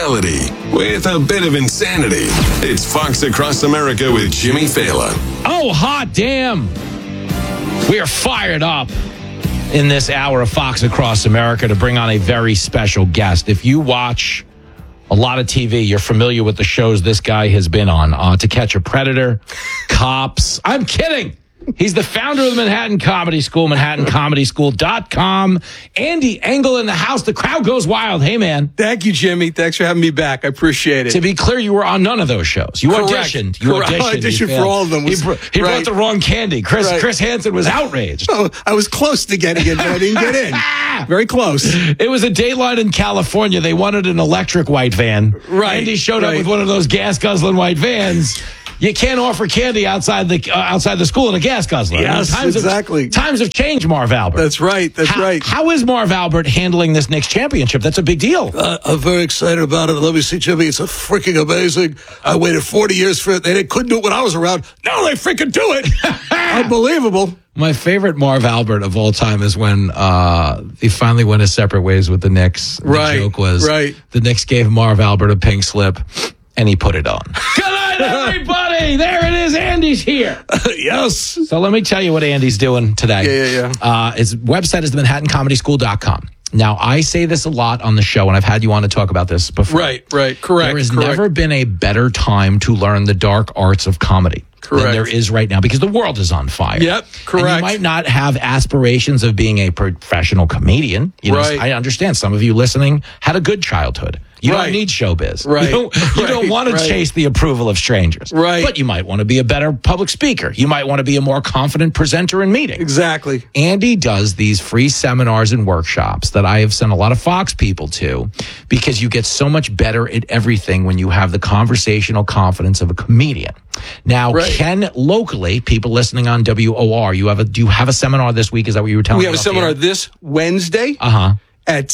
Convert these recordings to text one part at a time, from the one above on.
reality with a bit of insanity. It's Fox Across America with Jimmy Fallon. Oh, hot damn. We are fired up in this hour of Fox Across America to bring on a very special guest. If you watch a lot of TV, you're familiar with the shows this guy has been on. To Catch a Predator, Cops. I'm kidding. He's the founder of the Manhattan Comedy School, manhattancomedyschool.com. Andy Engel in the house. The crowd goes wild. Hey, man. Thank you, Jimmy. Thanks for having me back. I appreciate it. To be clear, you were on none of those shows. You auditioned. I auditioned for all of them. He brought the wrong candy. Chris Hansen was outraged. Oh, I was close to getting it, but I didn't get in. Very close. It was a Daylight in California. They wanted an electric white van. Right. Andy showed up with one of those gas-guzzling white vans. You can't offer candy outside the school in a gas guzzler. Yes, exactly. Times have changed, Marv Albert. That's right. How is Marv Albert handling this Knicks championship? That's a big deal. I'm very excited about it. Let me see, Jimmy. It's a freaking amazing. I waited 40 years for it. They couldn't do it when I was around. Now they freaking do it. Unbelievable. My favorite Marv Albert of all time is when he finally went his separate ways with the Knicks. The joke was the Knicks gave Marv Albert a pink slip, and he put it on. Good night, everybody. There it is. Andy's here. Yes. So let me tell you what Andy's doing today. His website is the manhattancomedyschool.com. Now, I say this a lot on the show, and I've had you on to talk about this before. Right. Correct. There has never been a better time to learn the dark arts of comedy. Than there is right now, because the world is on fire. Yep, correct. And you might not have aspirations of being a professional comedian. You know, I understand some of you listening had a good childhood. You don't need showbiz. Right. You don't want to chase the approval of strangers. Right. But you might want to be a better public speaker. You might want to be a more confident presenter in meetings. Exactly. Andy does these free seminars and workshops that I have sent a lot of Fox people to, because you get so much better at everything when you have the conversational confidence of a comedian. Now, Ken, locally, people listening on WOR, do you have a seminar this week? Is that what you were telling me? We have a seminar this Wednesday at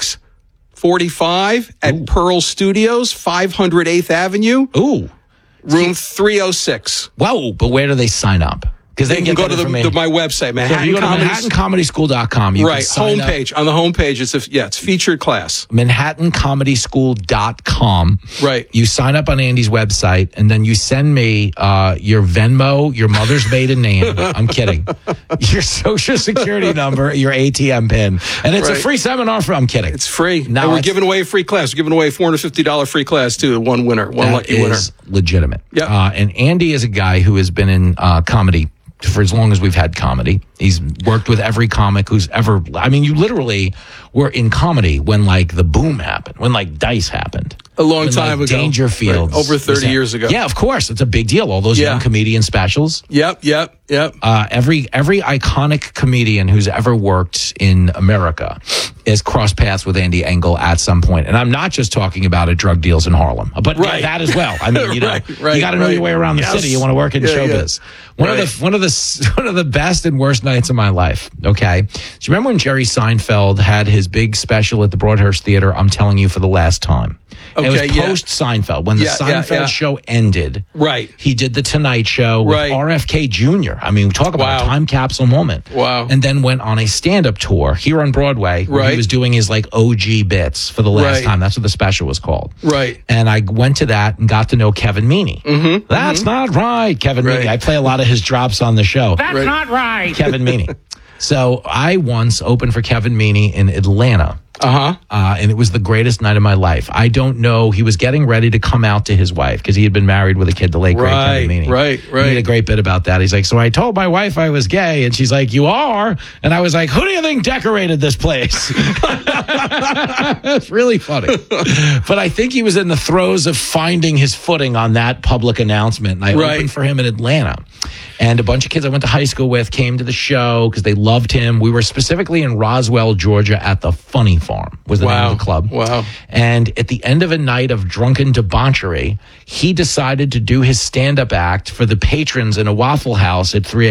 6:45 at Pearl Studios, 500 8th Avenue. Ooh. Room 306. Wow, but where do they sign up? Because they can go to my website, manhattancomedyschool.com. Homepage. On the homepage, it's featured class. manhattancomedyschool.com. Right. You sign up on Andy's website, and then you send me your Venmo, your mother's maiden name. I'm kidding. Your social security number, your ATM pin. And it's a free seminar I'm kidding. It's free. Now we're giving away a free class. We're giving away a $450 free class, too. One lucky winner. That is legitimate. Yep. And Andy is a guy who has been in comedy for as long as we've had comedy. He's worked with every comic who's ever, you literally were in comedy when the boom happened, when Dice happened. A long time ago. Dangerfield. Over 30 years ago. Yeah, of course. It's a big deal. All those young comedian specials. Yep. Every iconic comedian who's ever worked in America has crossed paths with Andy Engel at some point. And I'm not just talking about at drug deals in Harlem, but that as well. You got to know your way around the city. You want to work in showbiz. One of the best and worst nights of my life. Okay. Do you remember when Jerry Seinfeld had his big special at the Broadhurst Theater, I'm Telling You for the Last Time? Okay, it was post-Seinfeld. When the Seinfeld show ended, he did The Tonight Show with RFK Jr. Talk about a time capsule moment. Wow. And then went on a stand-up tour here on Broadway where he was doing his OG bits for the last time. That's what the special was called. Right. And I went to that and got to know Kevin Meaney. Mm-hmm. That's not right, Kevin Meaney. I play a lot of his drops on the show. That's not right. Kevin Meaney. So I once opened for Kevin Meaney in Atlanta. And it was the greatest night of my life. I don't know. He was getting ready to come out to his wife because he had been married with a kid, the late great Kevin Meaney. Right. He made a great bit about that. He's like, so I told my wife I was gay, and she's like, you are? And I was like, who do you think decorated this place? It's really funny. But I think he was in the throes of finding his footing on that public announcement. And I opened for him in Atlanta. And a bunch of kids I went to high school with came to the show because they loved him. We were specifically in Roswell, Georgia at the Funny Farm was the name of the club. Wow. And at the end of a night of drunken debauchery, he decided to do his stand-up act for the patrons in a Waffle House at 3 a.m.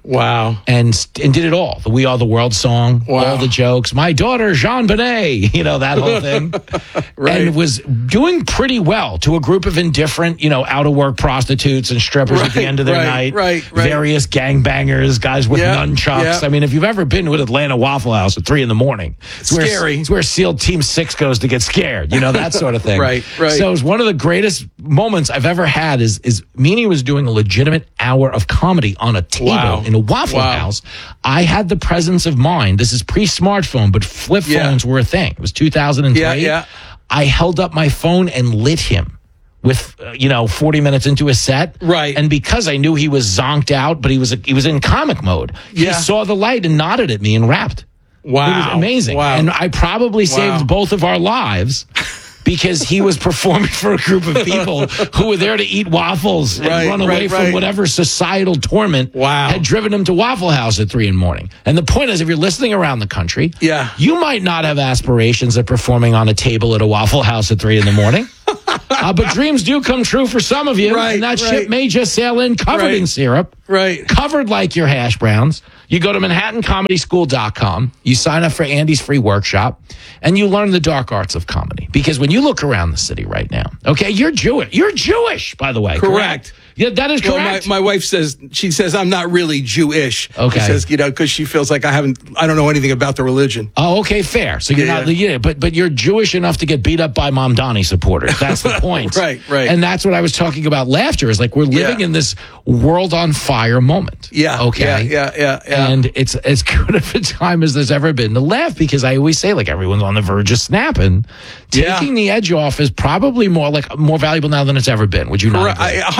Wow. And did it all. The We Are the World song, all the jokes. My daughter, Jean Benet, that whole thing. Right. And was doing pretty well to a group of indifferent, out-of-work prostitutes and strippers at the end of their night. Right. Various gangbangers, guys with nunchucks. Yeah. I mean, if you've ever been to an Atlanta Waffle House at 3 a.m, it's scary. It's where SEAL Team 6 goes to get scared, that sort of thing. Right. So it was one of the greatest moments I've ever had is Meanie was doing a legitimate hour of comedy on a table in a Waffle House. I had the presence of mind. This is pre-smartphone, but flip phones were a thing. It was 2003. Yeah. I held up my phone and lit him with 40 minutes into a set. Right. And because I knew he was zonked out, but he was in comic mode. He saw the light and nodded at me and rapped. Wow. It was amazing. Wow. And I probably saved both of our lives because he was performing for a group of people who were there to eat waffles and run away from whatever societal torment had driven him to Waffle House at 3 a.m. And the point is, if you're listening around the country, you might not have aspirations of performing on a table at a Waffle House at 3 a.m. But dreams do come true for some of you. And that ship may just sail in covered in syrup. Covered like your hash browns. You go to ManhattanComedySchool.com. You sign up for Andy's free workshop. And you learn the dark arts of comedy. Because when you look around the city right now, okay, you're Jewish. You're Jewish, by the way. Correct. Yeah, that is correct. My wife says I'm not really Jewish. Okay. She says, because she feels like I don't know anything about the religion. Oh, okay, fair. So you're not, but you're Jewish enough to get beat up by Mamdani supporters. That's the point. Right. And that's what I was talking about. Laughter is like we're living in this world on fire moment. Yeah. Okay. Yeah. And it's as good of a time as there's ever been to laugh because I always say like everyone's on the verge of snapping. Taking the edge off is probably more valuable now than it's ever been. Would you not?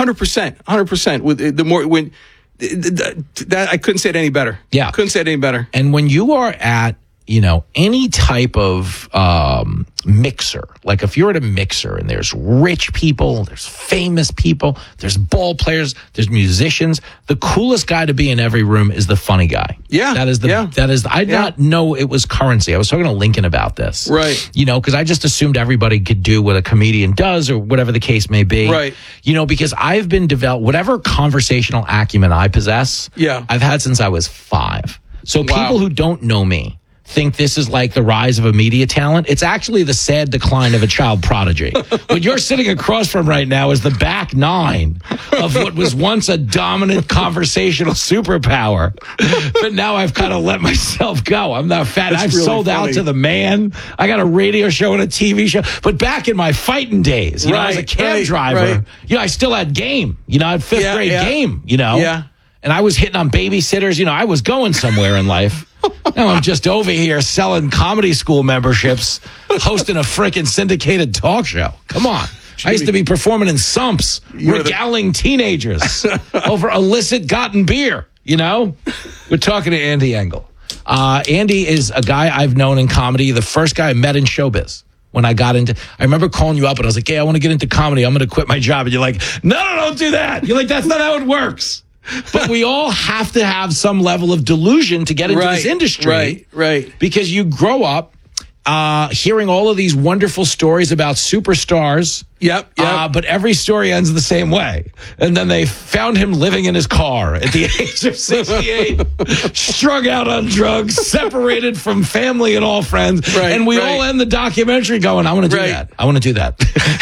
100%. With the more when that I couldn't say it any better. Yeah, couldn't say it any better. And when you are at any type of mixer, like if you're at a mixer and there's rich people, there's famous people, there's ball players, there's musicians, the coolest guy to be in every room is the funny guy. Yeah. That is I did not know it was currency. I was talking to Lincoln about this. Right. Because I just assumed everybody could do what a comedian does or whatever the case may be. Right. Because I've been whatever conversational acumen I possess, I've had since I was 5. So people who don't know me think this is like the rise of a media talent. It's actually the sad decline of a child prodigy. What you're sitting across from right now is the back 9 of what was once a dominant conversational superpower. But now I've kind of let myself go. I'm not fat. I've really sold out to the man. I got a radio show and a TV show. But back in my fighting days, as a cab driver, I still had game. I had 5th grade game, Yeah. And I was hitting on babysitters. I was going somewhere in life. Now I'm just over here selling comedy school memberships, hosting a freaking syndicated talk show. Come on. I used to be performing in sumps, regaling teenagers over illicit gotten beer, We're talking to Andy Engel. Andy is a guy I've known in comedy, the first guy I met in showbiz. When I remember calling you up and I was like, hey, I want to get into comedy. I'm going to quit my job. And you're like, no, don't do that. You're like, that's not how it works. But we all have to have some level of delusion to get into this industry. Right. Because you grow up hearing all of these wonderful stories about superstars. Yep. But every story ends the same way. And then they found him living in his car at the age of 68, strung out on drugs, separated from family and all friends. Right, and we all end the documentary going, I want to do that. I want to do that.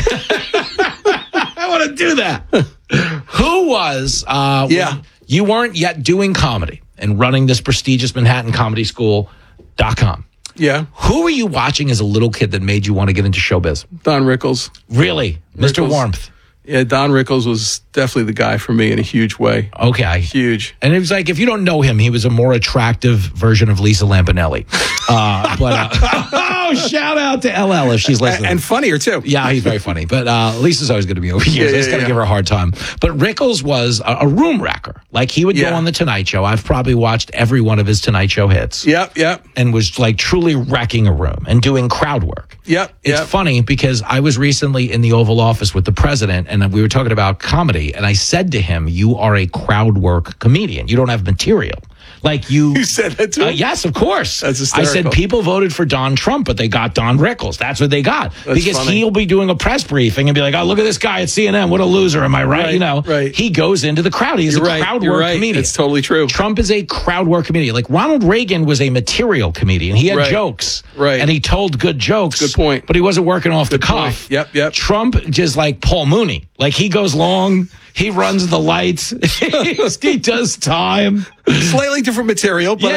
I want to do that. Who was, you weren't yet doing comedy and running this prestigious ManhattanComedySchool.com. Yeah. Who were you watching as a little kid that made you want to get into showbiz? Don Rickles. Really? Mr. Warmth. Yeah, Don Rickles was definitely the guy for me in a huge way. Okay. Huge. And it was like, if you don't know him, he was a more attractive version of Lisa Lampanelli. Shout out to LL if she's listening. And funnier, too. Yeah, he's very funny. But Lisa's always going to be over here. I just got to give her a hard time. But Rickles was a room wrecker. Like, he would go on The Tonight Show. I've probably watched every one of his Tonight Show hits. Yep. And was, like, truly wrecking a room and doing crowd work. It's funny because I was recently in the Oval Office with the president, and we were talking about comedy, and I said to him, you are a crowd work comedian. You don't have material. Like you. You said that to him? Yes, of course. That's I hysterical. said people voted for Don Trump, but they got Don Rickles. That's what they got. Because funny. he'll be doing a press briefing and be like, "Oh, look at this guy at CNN. What a loser. Am I right?" Right, You know, right. he goes into the crowd. He's You're a right. crowd You're work right. comedian. It's totally true. Trump is a crowd work comedian. Like Ronald Reagan was a material comedian. He had Right. jokes. Right. And he told good jokes. Good point. But he wasn't working off the Good point. cuff. Yep. Trump just like Paul Mooney. Like he goes long. He runs the lights. He does time. Slightly different material, but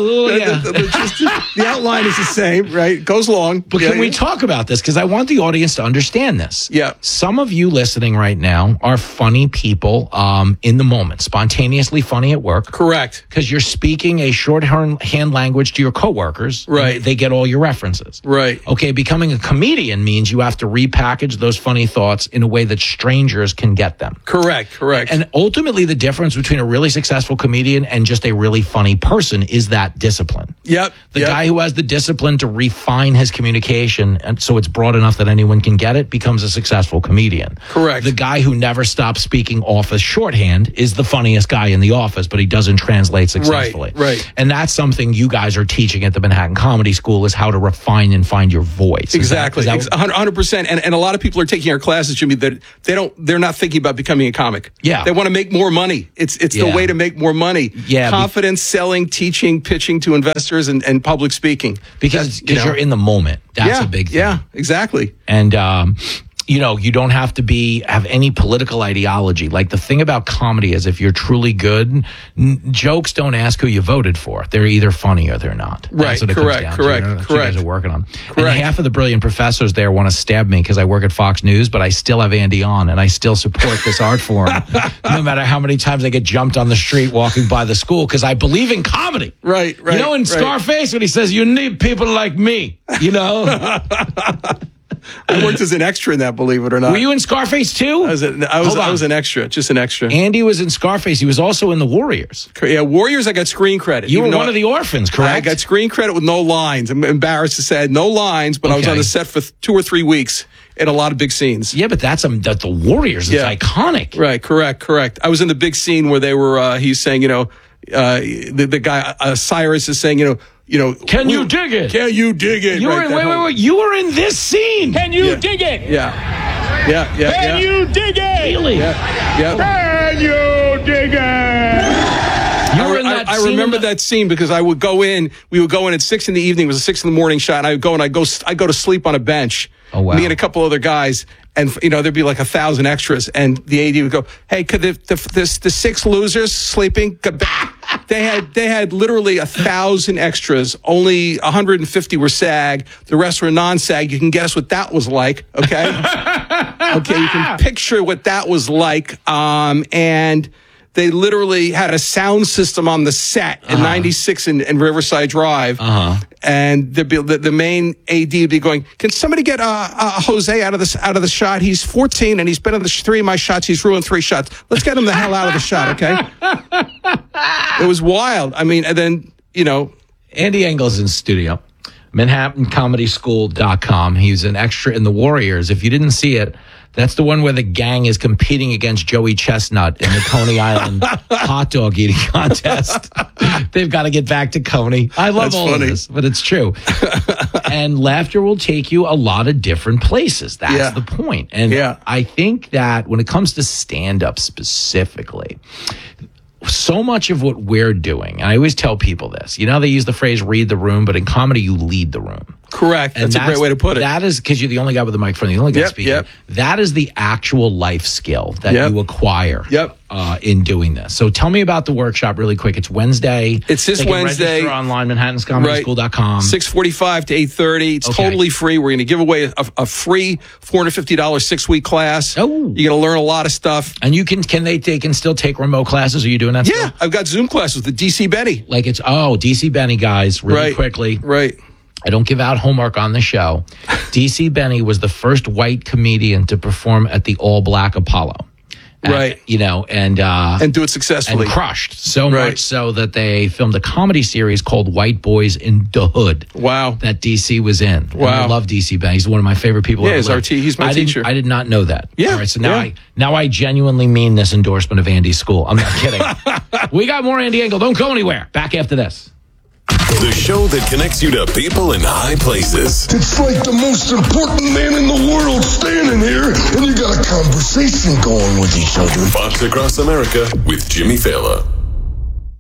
the outline is the same, right? It goes long. But can we talk about this? Because I want the audience to understand this. Yeah. Some of you listening right now are funny people in the moment, spontaneously funny at work. Correct. Because you're speaking a shorthand language to your coworkers. Right. They get all your references. Right. Okay, becoming a comedian means you have to repackage those funny thoughts in a way that strangers can get them. Correct. And ultimately, the difference between a really successful comedian and just a really funny person is that discipline. Yep. The guy who has the discipline to refine his communication and so it's broad enough that anyone can get it becomes a successful comedian. Correct. The guy who never stops speaking office shorthand is the funniest guy in the office, but he doesn't translate successfully. Right. And that's something you guys are teaching at the Manhattan Comedy School is how to refine and find your voice. Exactly. Is that 100%. And a lot of people are taking our classes, Jimmy, that they're not thinking about becoming a comic. Yeah. They want to make more money. It's the Yeah. way to make more money. Yeah, Confidence, selling, teaching, pitching to investors and public speaking. because you're in the moment. That's a big thing. Yeah, exactly. And you don't have to have any political ideology. Like the thing about comedy is if you're truly good, jokes don't ask who you voted for. They're either funny or they're not. Right, That's what it correct, comes down correct, to. That's what you guys correct. are working on. Correct. And half of the brilliant professors there want to stab me because I work at Fox News, but I still have Andy on and I still support this art form no matter how many times I get jumped on the street walking by the school because I believe in comedy. Right. You know, in right. Scarface when he says, "You need people like me," you know? I worked as an extra in that, believe it or not. Were you in Scarface too? I was Hold on. an extra, just an extra. Andy was in Scarface. He was also in The Warriors. Yeah, Warriors, I got screen credit. You were even though one of the orphans, correct? I got screen credit with no lines. I'm embarrassed to say I had no lines, but I was Okay. on the set for 2 or 3 weeks in a lot of big scenes. Yeah, but that's The Warriors. It's Yeah. iconic. Right, correct. I was in the big scene where they were, he's saying, the guy, Cyrus is saying, Can you dig it? Can you dig it? You were Right, in, that whole- wait. You were in this scene. Can you Yeah. dig it? Yeah. Can you dig it? Really? Yeah. Can you dig it? You were in that I scene remember in the- that scene because we would go in at 6 in the evening. It was a 6 in the morning shot. And I go to sleep on a bench. Oh, wow. Me and a couple other guys. And, there'd be like 1,000 extras. And the AD would go, "Hey, could the 6 losers sleeping?" They had literally 1,000 extras. Only 150 were SAG. The rest were non-SAG. You can guess what that was like. Okay. Okay. You can picture what that was like. And they literally had a sound system on the set in 96 and Riverside Drive. And there'd be the main AD would be going, "Can somebody get Jose out of the shot? He's 14 and he's been in the 3 of my shots. He's ruined 3 shots. Let's get him the hell out of the shot." Okay. It was wild. I mean, and then, Andy Engel's in studio. ManhattanComedySchool.com. He's an extra in The Warriors. If you didn't see it, that's the one where the gang is competing against Joey Chestnut in the Coney Island hot dog eating contest. They've got to get back to Coney. I love That's all funny. of this, but it's true. And laughter will take you a lot of different places. That's Yeah. the point. And Yeah. I think that when it comes to stand-up specifically, so much of what we're doing, and I always tell people this, they use the phrase read the room, but in comedy, you lead the room. correct. And That's a great way to put it. That is because you're the only guy with the microphone, the only guy Yep, speaking. yep. That is the actual life skill that Yep. you acquire Yep. in doing this. So tell me about the workshop really quick. It's Wednesday. It's this They can Wednesday. register online, ManhattanComedySchool.com. 6:45 to 8:30. It's Okay. totally free. We're going to give away a free $450 6-week class. Oh. You're going to learn a lot of stuff. And they can still take remote classes? Are you doing that Yeah, still? I've got Zoom classes with DC Benny. Like it's, DC Benny, guys, really quickly. Right. I don't give out homework on the show. DC Benny was the first white comedian to perform at the All Black Apollo. Right. And do it successfully. And crushed. So Right. much so that they filmed a comedy series called White Boys in the Hood. Wow. That DC was in. Wow. And I love DC Ben. He's one of my favorite people. Yeah, ever he's lived. he's my teacher. I did not know that. Yeah, All right, so yeah. now I genuinely mean this endorsement of Andy's school. I'm not kidding. We got more Andy Engel. Don't go anywhere. Back after this. The show that connects you to people in high places. It's like the most important man in the world standing here, and you got a conversation going with each other. Fox Across America with Jimmy Fallon.